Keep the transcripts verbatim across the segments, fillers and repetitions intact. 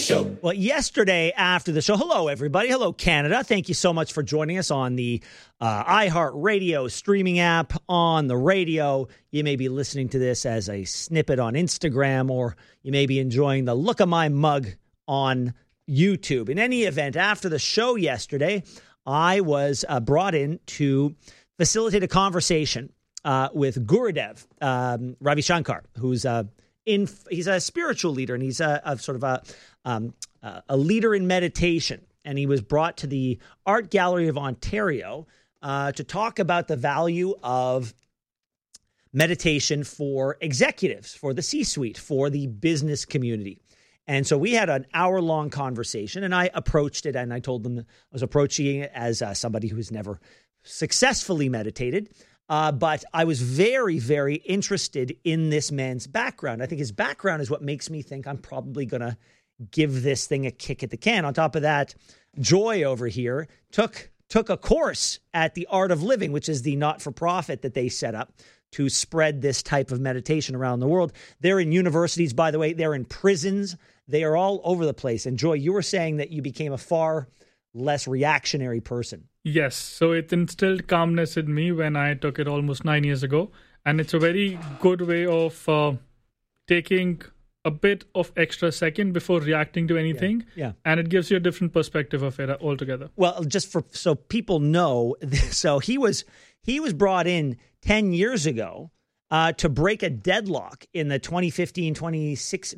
Show. Well, yesterday after the show, hello, everybody. Hello, Canada. Thank you so much for joining us on the uh, iHeartRadio streaming app, on the radio. You may be listening to this as a snippet on Instagram, or you may be enjoying the look of my mug on YouTube. In any event, after the show yesterday, I was uh, brought in to facilitate a conversation uh, with Gurudev um, Ravi Shankar, who's a In, he's a spiritual leader, and he's a, a sort of a um, a leader in meditation. And he was brought to the Art Gallery of Ontario uh, to talk about the value of meditation for executives, for the C-suite, for the business community. And so we had an hour-long conversation, and I approached it, and I told them I was approaching it as uh, somebody who's never successfully meditated. Uh, but I was very, very interested in this man's background. I think his background is what makes me think I'm probably going to give this thing a kick at the can. On top of that, Joy over here took took a course at the Art of Living, which is the not-for-profit that they set up to spread this type of meditation around the world. They're in universities, by the way. They're in prisons. They are all over the place. And Joy, you were saying that you became a far less reactionary person. Yes. So it instilled calmness in me when I took it almost nine years ago. And it's a very good way of uh, taking a bit of extra second before reacting to anything. Yeah, yeah. And it gives you a different perspective of it altogether. Well, just for so people know, so he was he was brought in ten years ago uh, to break a deadlock in the twenty fifteen, twenty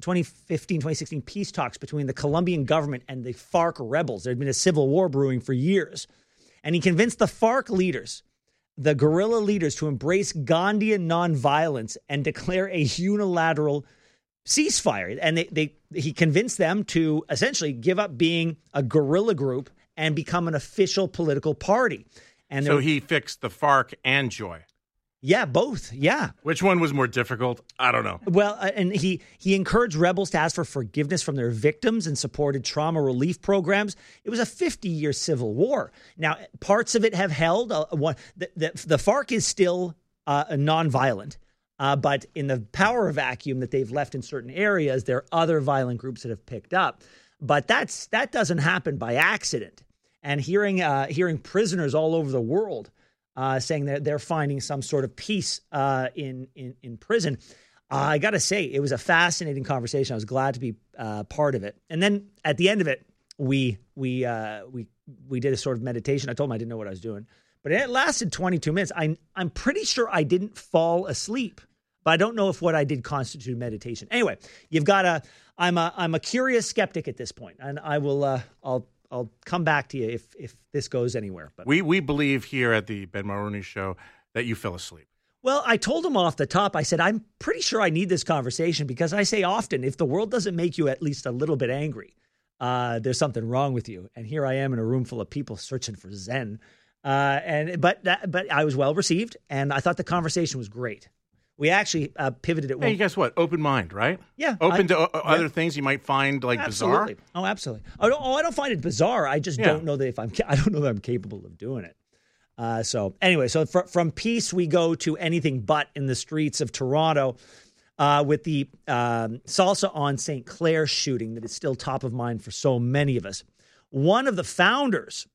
sixteen peace talks between the Colombian government and the FARC rebels. There had been a civil war brewing for years. And he convinced the FARC leaders, the guerrilla leaders, to embrace Gandhian nonviolence and declare a unilateral ceasefire. And they, they he convinced them to essentially give up being a guerrilla group and become an official political party. And so he fixed the FARC and Joy. Yeah, both. Yeah. Which one was more difficult? I don't know. Well, uh, and he he encouraged rebels to ask for forgiveness from their victims and supported trauma relief programs. It was a fifty-year civil war. Now, parts of it have held. Uh, one, the, the, the FARC is still uh, nonviolent, uh, but in the power vacuum that they've left in certain areas, there are other violent groups that have picked up. But that's that doesn't happen by accident. And hearing uh, hearing prisoners all over the world Uh, saying that they're finding some sort of peace uh, in, in in prison. Uh, I got to say, it was a fascinating conversation. I was glad to be uh, part of it. And then at the end of it, we we uh, we we did a sort of meditation. I told him I didn't know what I was doing, but it lasted twenty-two minutes. I I'm pretty sure I didn't fall asleep, but I don't know if what I did constituted meditation. Anyway, you've got a. I'm a I'm a curious skeptic at this point, and I will uh, I'll. I'll come back to you if if this goes anywhere. But we we believe here at the Ben Mulroney Show that you fell asleep. Well, I told him off the top. I said, I'm pretty sure I need this conversation because I say often, if the world doesn't make you at least a little bit angry, uh, there's something wrong with you. And here I am in a room full of people searching for Zen. Uh, and but that, but I was well received, and I thought the conversation was great. We actually uh, pivoted at one. Hey, guess what? Open mind, right? Yeah. Open I, to uh, yeah. other things you might find like absolutely. bizarre. Oh, absolutely. Oh, no, oh, I don't find it bizarre. I just yeah. don't know that if I'm. I don't know that I'm capable of doing it. Uh, so anyway, so fr- from peace we go to anything but in the streets of Toronto uh, with the um, Salsa on Saint Clair shooting that is still top of mind for so many of us. One of the founders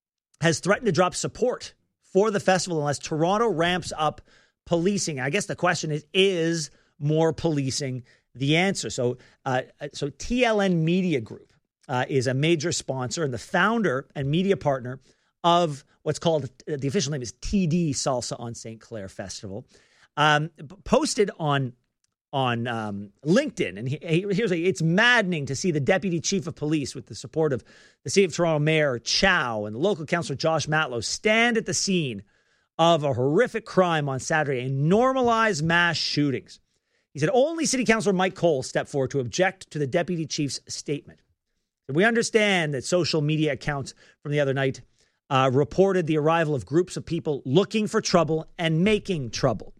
has threatened to drop support for the festival unless Toronto ramps up policing. I guess the question is, is more policing the answer? So uh, so T L N Media Group uh, is a major sponsor and the founder and media partner of what's called, the official name is T D Salsa on Saint Clair Festival, um, posted on on um, LinkedIn. And he, he, here's a, it's maddening to see the deputy chief of police with the support of the city of Toronto Mayor Chow and the local councillor Josh Matlow stand at the scene of a horrific crime on Saturday and normalize mass shootings. He said only City Councillor Mike Cole stepped forward to object to the deputy chief's statement. We understand that social media accounts from the other night uh, reported the arrival of groups of people looking for trouble and making trouble.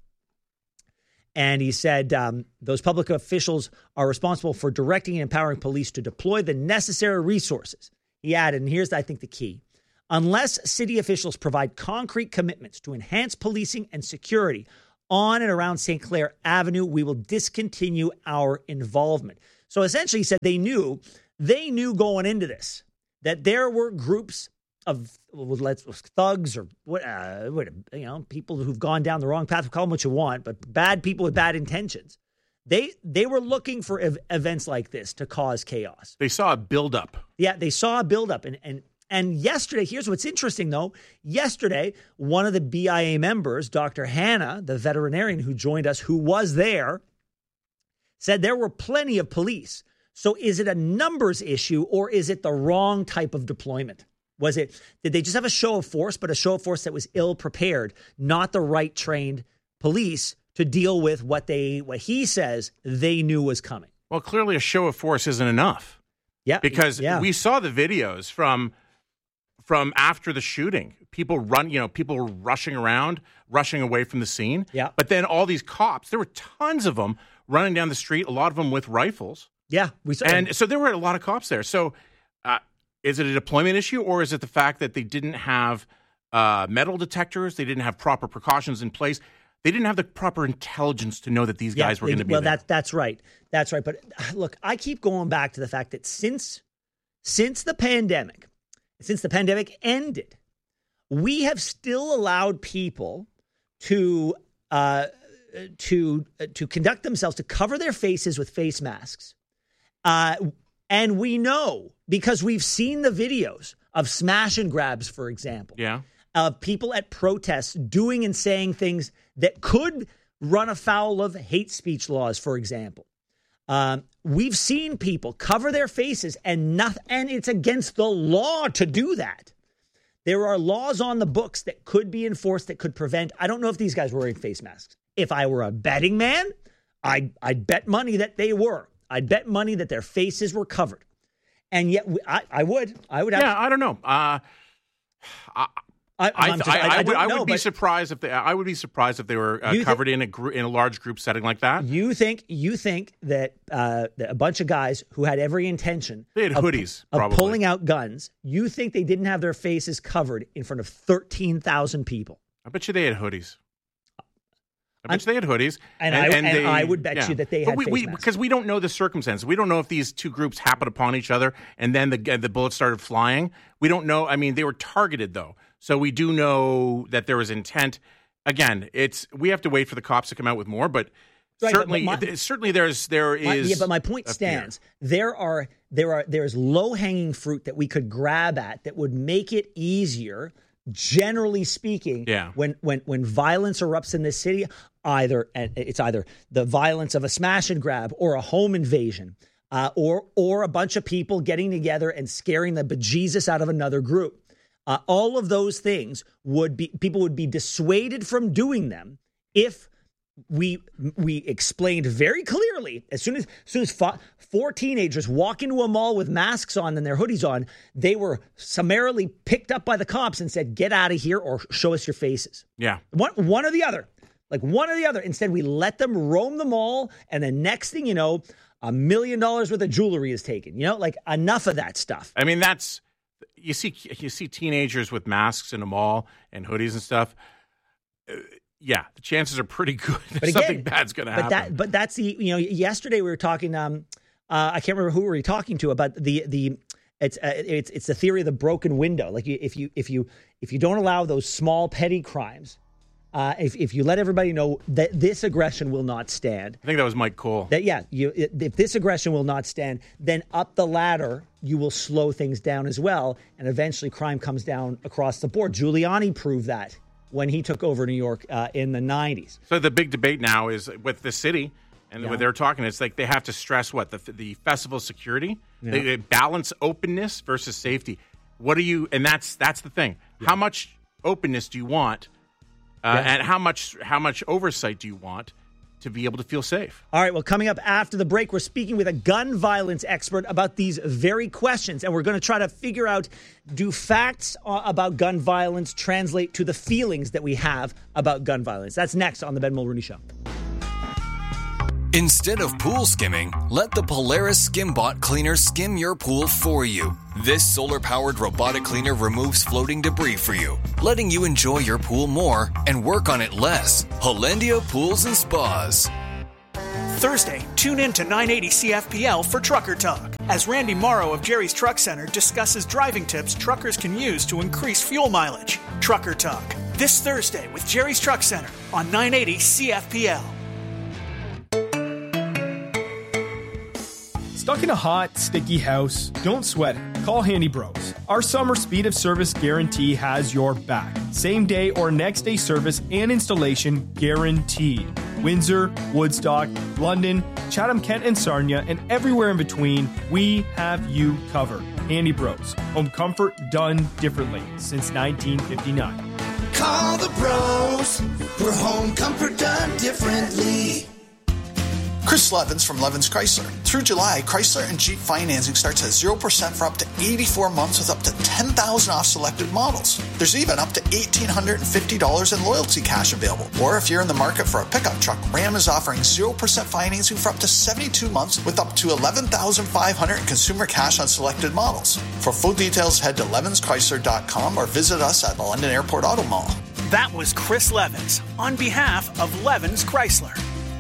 And he said um, those public officials are responsible for directing and empowering police to deploy the necessary resources. He added, and here's, I think, the key. Unless city officials provide concrete commitments to enhance policing and security on and around Saint Clair Avenue, we will discontinue our involvement. So essentially, he said they knew they knew going into this that there were groups of let's thugs or what, uh, what, you know, people who've gone down the wrong path. Call them what you want, but bad people with bad intentions. They they were looking for ev- events like this to cause chaos. They saw a buildup. Yeah, they saw a buildup, and and and yesterday. Here's what's interesting, though. Yesterday, one of the B I A members, Doctor Hannah, the veterinarian who joined us, who was there, said there were plenty of police. So is it a numbers issue or is it the wrong type of deployment? Was it, did they just have a show of force, but a show of force that was ill prepared, not the right trained police to deal with what they, what he says they knew was coming? Well, clearly a show of force isn't enough. Yeah. Because yeah. we saw the videos from, from after the shooting. People run, you know, people were rushing around, rushing away from the scene. Yeah. But then all these cops, there were tons of them running down the street, a lot of them with rifles. Yeah. We saw. And so there were a lot of cops there. So, uh, is it a deployment issue, or is it the fact that they didn't have uh, metal detectors? They didn't have proper precautions in place. They didn't have the proper intelligence to know that these guys yeah, were going to be well, there. Well, that, that's right. That's right. But look, I keep going back to the fact that since since the pandemic, since the pandemic ended, we have still allowed people to uh, to uh, to conduct themselves, to cover their faces with face masks. Uh, and we know, because we've seen the videos of smash and grabs, for example, yeah. of people at protests doing and saying things that could run afoul of hate speech laws, for example. Um, we've seen people cover their faces, and nothing, and it's against the law to do that. There are laws on the books that could be enforced that could prevent. I don't know if these guys were wearing face masks. If I were a betting man, I'd, I'd bet money that they were. I'd bet money that their faces were covered. And yet, we, I, I would. I would have Yeah, to, I don't know. Uh, I, I, I, just, I, I, I would, I know, would be but surprised if they. I would be surprised if they were uh, You covered think- in a gr- in a large group setting like that. You think you think that, uh, that a bunch of guys who had every intention They had of, hoodies, of probably. pulling out guns, you think they didn't have their faces covered in front of thirteen thousand people? I bet you they had hoodies. I bet I'm- you they had hoodies, And I- and they- I would bet you that they But had we, face we, masks. because we don't know the circumstances. We don't know if these two groups happened upon each other and then the the bullets started flying. We don't know. I mean, they were targeted though, so we do know that there was intent. Again, it's we have to wait for the cops to come out with more, but Right, but- certainly, but my- th- certainly there's there is. My- yeah, but my point a fear. stands. There are there are there is low hanging fruit that we could grab at that would make it easier. Generally speaking, Yeah. when when when violence erupts in this city, either and it's either the violence of a smash and grab or a home invasion, uh, or or a bunch of people getting together and scaring the bejesus out of another group. Uh, all of those things would be people would be dissuaded from doing them if we we explained very clearly as soon as as soon as fo- four teenagers walk into a mall with masks on and their hoodies on, they were summarily picked up by the cops and said, "Get out of here or show us your faces." Yeah. One one or the other, like one or the other. Instead, we let them roam the mall, and the next thing you know, a million dollars worth of jewelry is taken. You know, like enough of that stuff. I mean, that's you see you see teenagers with masks in a mall and hoodies and stuff. Uh, yeah, the chances are pretty good that But again, something bad's going to But happen. that, but that's the you know. Yesterday we were talking. Um, uh, I can't remember who we were talking to about the the. It's uh, it's it's the theory of the broken window. Like you, if you if you if you don't allow those small petty crimes, uh, if if you let everybody know that this aggression will not stand. I think that was Mike Cole. That yeah, you if this aggression will not stand, then up the ladder you will slow things down as well, and eventually crime comes down across the board. Giuliani proved that when he took over New York uh, in the nineties. So the big debate now is with the city and Yeah. what they're talking. It's like they have to stress what the the festival security, Yeah. they, they balance openness versus safety. What do you? And that's that's the thing. How much openness do you want, uh, Yeah. and how much how much oversight do you want to be able to feel safe? All right, well, coming up after the break, we're speaking with a gun violence expert about these very questions, and we're going to try to figure out, do facts uh, about gun violence translate to the feelings that we have about gun violence? That's next on the Ben Mulrooney Show. Instead of pool skimming, let the Polaris SkimBot cleaner skim your pool for you. This solar-powered robotic cleaner removes floating debris for you, letting you enjoy your pool more and work on it less. Hollandia Pools and Spas. Thursday, tune in to nine eighty C F P L for Trucker Talk. as Randy Morrow of Jerry's Truck Center discusses driving tips truckers can use to increase fuel mileage. Trucker Talk, this Thursday with Jerry's Truck Center on nine eighty C F P L. Stuck in a hot, sticky house? Don't sweat it. Call Handy Bros. Our summer speed of service guarantee has your back. Same day or next day service and installation guaranteed. Windsor, Woodstock, London, Chatham-Kent and Sarnia, and everywhere in between, we have you covered. Handy Bros. Home comfort done differently since nineteen fifty-nine. Call the bros for home comfort done differently. Chris Levins from Levins Chrysler. Through July, Chrysler and Jeep financing starts at zero percent for up to eighty-four months with up to ten thousand dollars off selected models. There's even up to one thousand eight hundred fifty dollars in loyalty cash available. Or if you're in the market for a pickup truck, Ram is offering zero percent financing for up to seventy-two months with up to eleven thousand five hundred dollars in consumer cash on selected models. For full details, head to levins chrysler dot com or visit us at the London Airport Auto Mall. That was Chris Levins on behalf of Levins Chrysler.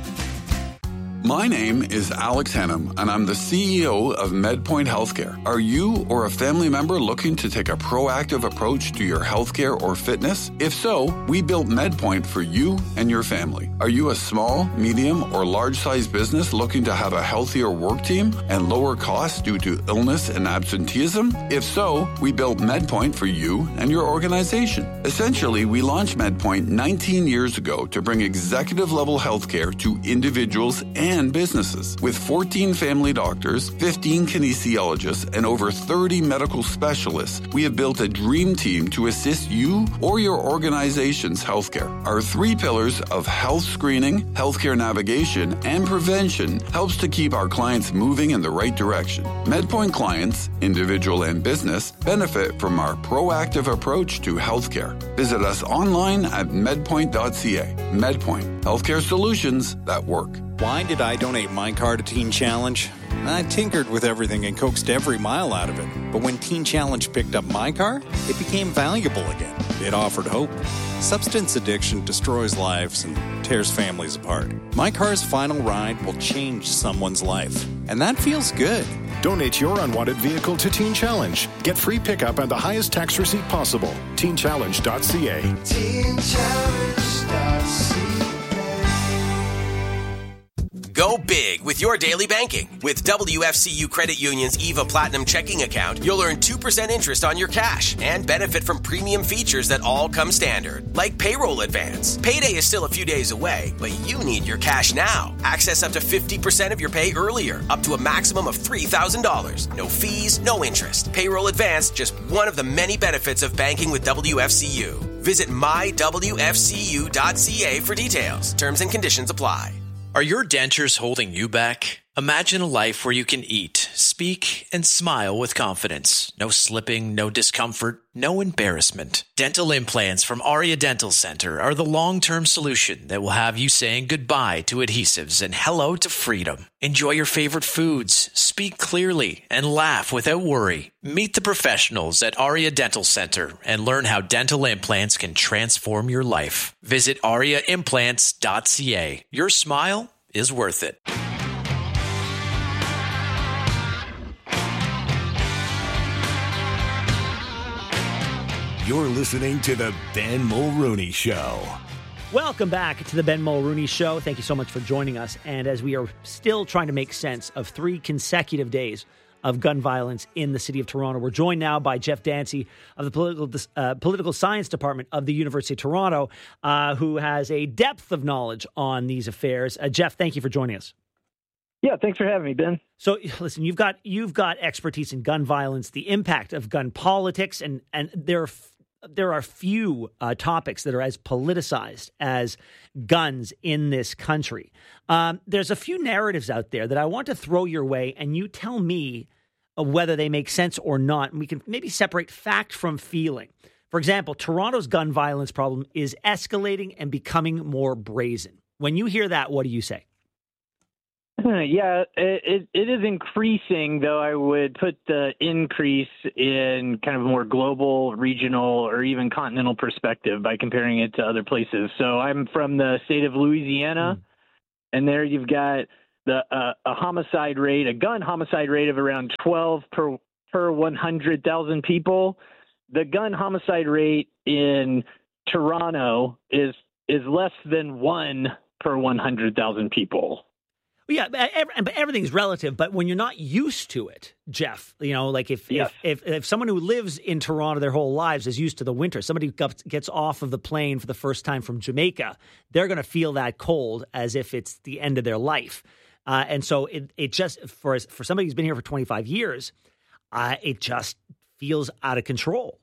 My name is Alex Hannum, and I'm the C E O of MedPoint Healthcare. Are you or a family member looking to take a proactive approach to your healthcare or fitness? If so, we built MedPoint for you and your family. Are you a small, medium, or large-sized business looking to have a healthier work team and lower costs due to illness and absenteeism? If so, we built MedPoint for you and your organization. Essentially, we launched MedPoint nineteen years ago to bring executive-level healthcare to individuals and and businesses. With fourteen family doctors, fifteen kinesiologists, and over thirty medical specialists, we have built a dream team to assist you or your organization's healthcare. Our three pillars of health screening, healthcare navigation, and prevention helps to keep our clients moving in the right direction. MedPoint clients, individual and business, benefit from our proactive approach to healthcare. Visit us online at medpoint dot c a. MedPoint, healthcare solutions that work. Why did I donate my car to Teen Challenge? I tinkered with everything and coaxed every mile out of it. But when Teen Challenge picked up my car, it became valuable again. It offered hope. Substance addiction destroys lives and tears families apart. My car's final ride will change someone's life. And that feels good. Donate your unwanted vehicle to Teen Challenge. Get free pickup and the highest tax receipt possible. teen challenge dot c a. teen challenge dot c a. Go big with your daily banking. With W F C U Credit Union's EVA Platinum checking account, you'll earn two percent interest on your cash and benefit from premium features that all come standard, like payroll advance. Payday is still a few days away, but you need your cash now. Access up to fifty percent of your pay earlier, up to a maximum of three thousand dollars. No fees, no interest. Payroll advance, just one of the many benefits of banking with W F C U. Visit my w f c u dot c a for details. Terms and conditions apply. Are your dentures holding you back? Imagine a life where you can eat, speak, and smile with confidence. No slipping, no discomfort, no embarrassment. Dental implants from Aria Dental Center are the long-term solution that will have you saying goodbye to adhesives and hello to freedom. Enjoy your favorite foods, speak clearly, and laugh without worry. Meet the professionals at Aria Dental Center and learn how dental implants can transform your life. Visit aria implants dot c a. Your smile is worth it. You're listening to the Ben Mulrooney Show. Welcome back to the Ben Mulrooney Show. Thank you so much for joining us. And as we are still trying to make sense of three consecutive days of gun violence in the city of Toronto, we're joined now by Jeff Dancy of the Political uh, Political Science Department of the University of Toronto, uh, who has a depth of knowledge on these affairs. Uh, Jeff, thank you for joining us. Yeah, thanks for having me, Ben. So, listen, you've got you've got expertise in gun violence, the impact of gun politics, and and there are there are few uh, topics that are as politicized as guns in this country. Um, there's a few narratives out there that I want to throw your way, and you tell me uh, whether they make sense or not, and we can maybe separate fact from feeling. For example, Toronto's gun violence problem is escalating and becoming more brazen. When you hear that, what do you say? Yeah, it, it is increasing, though I would put the increase in kind of a more global, regional, or even continental perspective by comparing it to other places. So I'm from the state of Louisiana, mm. and there you've got the uh, a homicide rate, a gun homicide rate of around twelve per per one hundred thousand people. The gun homicide rate in Toronto is is less than one per one hundred thousand people. Yeah, but everything's relative. But when you're not used to it, Jeff, you know, like if, yes. if if if someone who lives in Toronto their whole lives is used to the winter, somebody who gets off of the plane for the first time from Jamaica, they're going to feel that cold as if it's the end of their life. Uh, and so it it just for for somebody who's been here for twenty-five years, uh, it just feels out of control.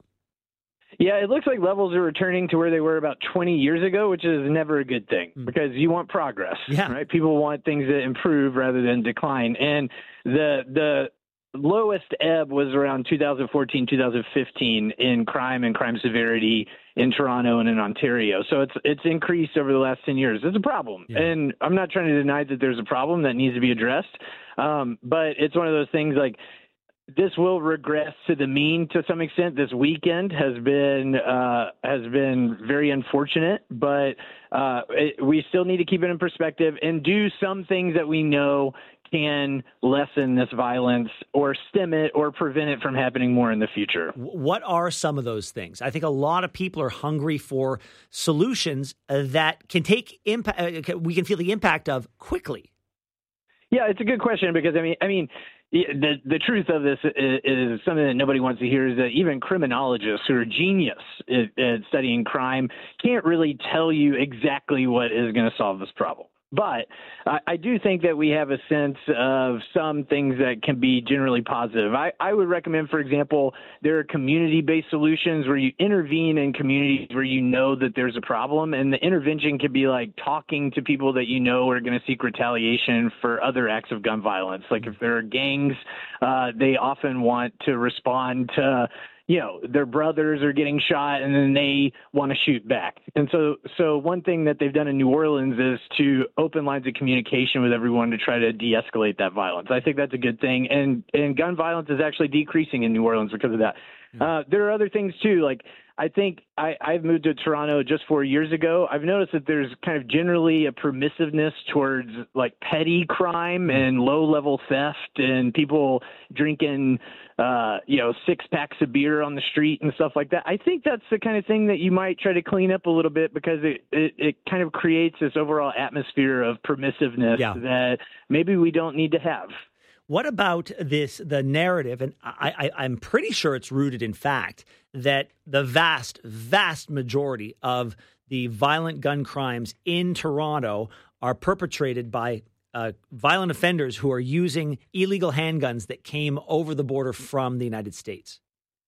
Yeah, it looks like levels are returning to where they were about twenty years ago, which is never a good thing because you want progress, yeah. right? People want things to improve rather than decline. And the the lowest ebb was around two thousand fourteen, two thousand fifteen in crime and crime severity in Toronto and in Ontario. So it's it's increased over the last ten years. It's a problem. Yeah. And I'm not trying to deny that there's a problem that needs to be addressed. Um, but it's one of those things like, this will regress to the mean to some extent. This weekend has been uh, has been very unfortunate, but uh, it, we still need to keep it in perspective and do some things that we know can lessen this violence or stem it or prevent it from happening more in the future. What are some of those things? I think a lot of people are hungry for solutions that can take impact. We can feel the impact of quickly. Yeah, it's a good question because I mean, I mean. The the truth of this is, is something that nobody wants to hear is that even criminologists who are genius at, at studying crime can't really tell you exactly what is going to solve this problem. But I, I do think that we have a sense of some things that can be generally positive. I, I would recommend, for example, there are community-based solutions where you intervene in communities where you know that there's a problem. And the intervention can be like talking to people that you know are going to seek retaliation for other acts of gun violence. Like if there are gangs, uh, they often want to respond to you know, their brothers are getting shot and then they want to shoot back. And so so one thing that they've done in New Orleans is to open lines of communication with everyone to try to de-escalate that violence. I think that's a good thing. And, and gun violence is actually decreasing in New Orleans because of that. Uh, there are other things, too. Like, I think I, I've moved to Toronto just four years ago. I've noticed that there's kind of generally a permissiveness towards, like, petty crime and low-level theft and people drinking, uh, you know, six packs of beer on the street and stuff like that. I think that's the kind of thing that you might try to clean up a little bit because it, it, it kind of creates this overall atmosphere of permissiveness yeah. that maybe we don't need to have. What about this, the narrative, and I, I, I'm pretty sure it's rooted in fact, that the vast, vast majority of the violent gun crimes in Toronto are perpetrated by uh, violent offenders who are using illegal handguns that came over the border from the United States?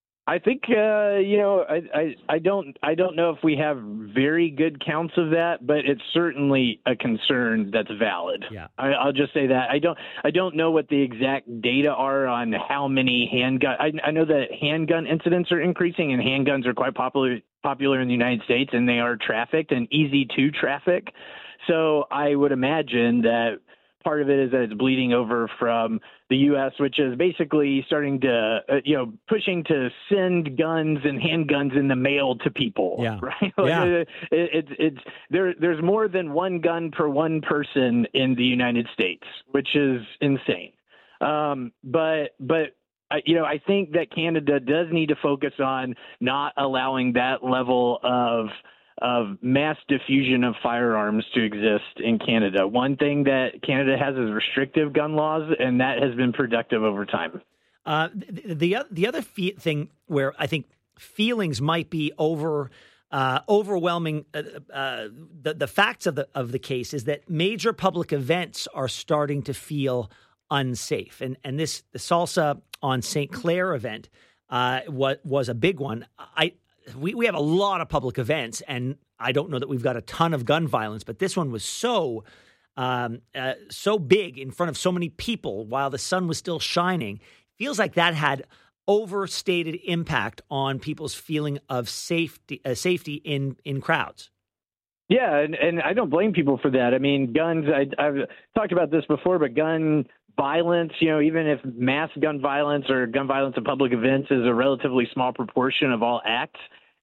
I think uh, you know I, I I don't I don't know if we have very good counts of that, but it's certainly a concern that's valid. Yeah, I, I'll just say that I don't I don't know what the exact data are on how many handgun. I, I know that handgun incidents are increasing, and handguns are quite popular popular in the United States, and they are trafficked and easy to traffic. So I would imagine that part of it is that it's bleeding over from the U S, which is basically starting to, uh, you know, pushing to send guns and handguns in the mail to people. Yeah. Right. Yeah. It, it, it's it's there. There's more than one gun per one person in the United States, which is insane. Um, but but. I, you know, I think that Canada does need to focus on not allowing that level of of mass diffusion of firearms to exist in Canada. One thing that Canada has is restrictive gun laws, and that has been productive over time. Uh, the, the the other fe- thing where I think feelings might be over uh, overwhelming uh, uh, the the facts of the of the case is that major public events are starting to feel unsafe, and and this the Salsa on Saint Clair event uh, was was a big one. I. We, we have a lot of public events, and I don't know that we've got a ton of gun violence, but this one was so um, uh, so big in front of so many people while the sun was still shining. Feels like that had overstated impact on people's feeling of safety uh, safety in, in crowds. Yeah, and, and I don't blame people for that. I mean, guns, I, I've talked about this before, but gun violence, you know, even if mass gun violence or gun violence at public events is a relatively small proportion of all acts,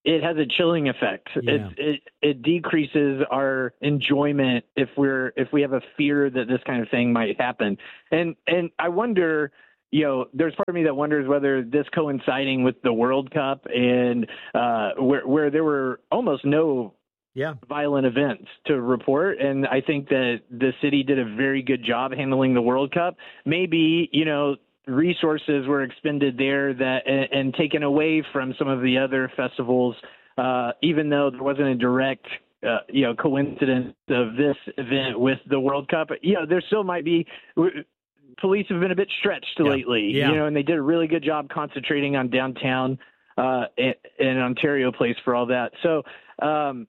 it has a chilling effect. Yeah. It, it it decreases our enjoyment if we're if we have a fear that this kind of thing might happen. And and I wonder, you know, there's part of me that wonders whether this coinciding with the World Cup and uh, where where there were almost no yeah. violent events to report, and I think that the city did a very good job handling the World Cup. Maybe, you know, resources were expended there that and, and taken away from some of the other festivals, uh, even though there wasn't a direct, uh, you know, coincidence of this event with the World Cup. You know, there still might be. Police have been a bit stretched yeah. lately, yeah. you know, and they did a really good job concentrating on downtown uh, and, and Ontario Place for all that. So, um,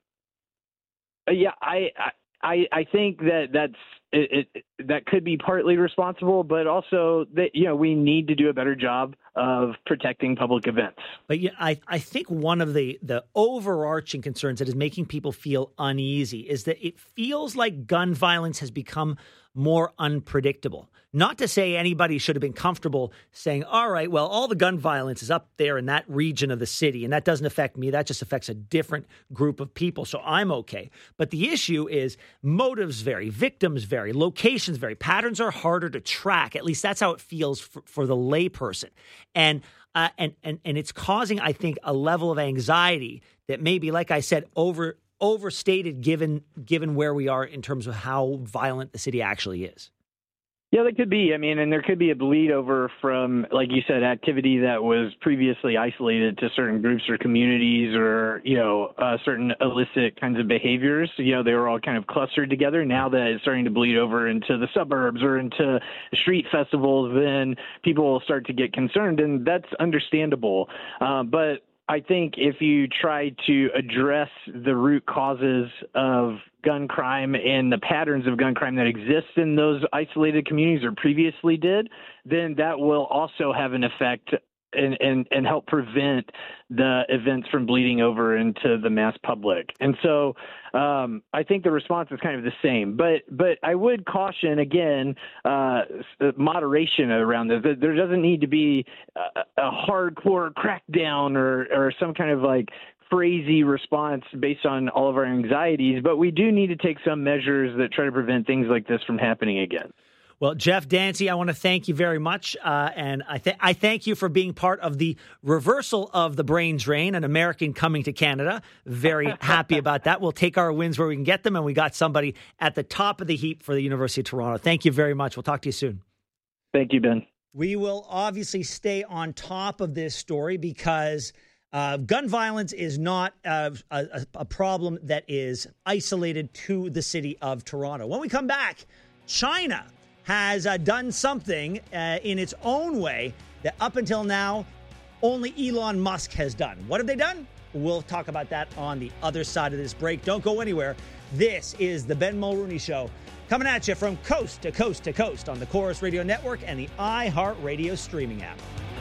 yeah, I, I I think that that's it, it. That could be partly responsible, but also that, you know, we need to do a better job of protecting public events. But yeah, I, I think one of the, the overarching concerns that is making people feel uneasy is that it feels like gun violence has become more unpredictable. Not to say anybody should have been comfortable saying, all right, well, all the gun violence is up there in that region of the city, and that doesn't affect me. That just affects a different group of people, so I'm okay. But the issue is motives vary, victims vary, locations vary, patterns are harder to track. At least that's how it feels for, for the layperson. And uh, and and and it's causing, I think, a level of anxiety that maybe, like I said, over overstated given given where we are in terms of how violent the city actually is. Yeah, that could be. I mean, and there could be a bleed over from, like you said, activity that was previously isolated to certain groups or communities or, you know, uh, certain illicit kinds of behaviors. You know, they were all kind of clustered together. Now that it's starting to bleed over into the suburbs or into street festivals, then people will start to get concerned, and that's understandable. Uh, but I think if you try to address the root causes of gun crime and the patterns of gun crime that exist in those isolated communities or previously did, then that will also have an effect and, and, and help prevent the events from bleeding over into the mass public. And so um, I think the response is kind of the same. But but I would caution, again, uh, moderation around this. There doesn't need to be a, a hardcore crackdown or, or some kind of like crazy response based on all of our anxieties, but we do need to take some measures that try to prevent things like this from happening again. Well, Jeff Dancy, I want to thank you very much, uh, and I, th- I thank you for being part of the reversal of the brain drain, an American coming to Canada. Very happy about that. We'll take our wins where we can get them, and we got somebody at the top of the heap for the University of Toronto. Thank you very much. We'll talk to you soon. Thank you, Ben. We will obviously stay on top of this story because Uh, gun violence is not uh, a, a problem that is isolated to the city of Toronto. When we come back, China has uh, done something uh, in its own way that up until now only Elon Musk has done. What have they done? We'll talk about that on the other side of this break. Don't go anywhere. This is the Ben Mulrooney Show, coming at you from coast to coast to coast on the Chorus Radio Network and the iHeartRadio streaming app.